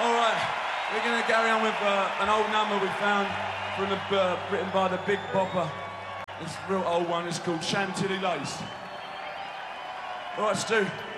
All right, we're going to carry on with an old number we found from written by the Big Bopper. It's a real old one. It's called Chantilly Lace. All right, Stu.